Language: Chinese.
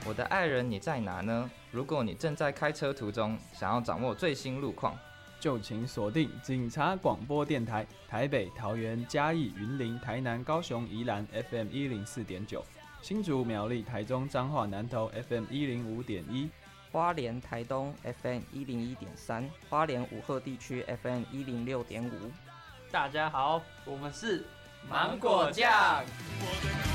我的爱人你在哪呢？如果你正在开车途中，想要掌握最新路况， 就请锁定警察广播电台，台北、桃园、嘉义、云林、台南、高雄、宜兰 FM 104.9，新竹、苗栗、台中、彰化、南投 FM 105.1， 花莲、台东 FM 101.3，花莲武鹤地区 FM 106.5。 大家好，我们是芒果酱。